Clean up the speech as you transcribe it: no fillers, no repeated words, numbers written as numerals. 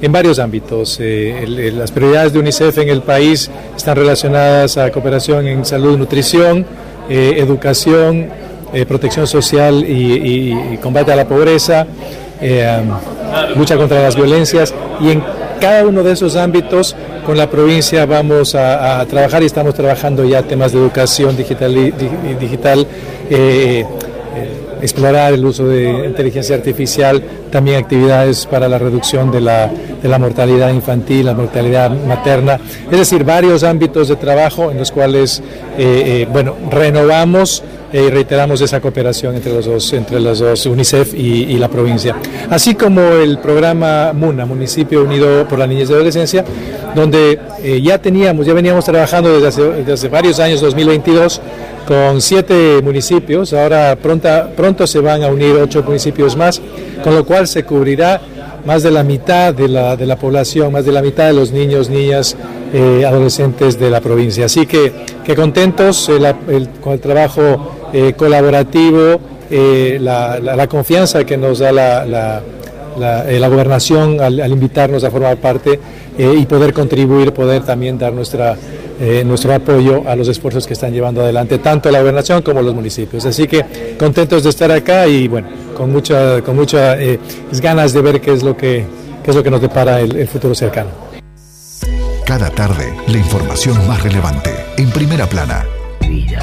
en varios ámbitos. Las prioridades de UNICEF en el país están relacionadas a cooperación en salud, nutrición, educación, protección social y combate a la pobreza, lucha contra las violencias, y en cada uno de esos ámbitos con la provincia vamos a trabajar, y estamos trabajando ya temas de educación digital, explorar el uso de inteligencia artificial, también actividades para la reducción de la mortalidad infantil, la mortalidad materna, es decir, varios ámbitos de trabajo en los cuales renovamos y reiteramos esa cooperación entre los dos, UNICEF y la provincia. Así como el programa MUNA, Municipio Unido por la Niñez y Adolescencia, donde ya veníamos trabajando desde hace varios años, 2022, con 7 municipios. Ahora pronto se van a unir 8 municipios más, con lo cual se cubrirá más de la mitad de la población, más de la mitad de los niños, niñas, adolescentes de la provincia. Así que contentos con el trabajo colaborativo, la confianza que nos da la gobernación al invitarnos a formar parte y poder contribuir, poder también dar nuestro apoyo a los esfuerzos que están llevando adelante tanto la gobernación como los municipios. Así que contentos de estar acá y bueno, con muchas ganas de ver qué es lo que nos depara el futuro cercano. Cada tarde, la información más relevante en Primera Plana.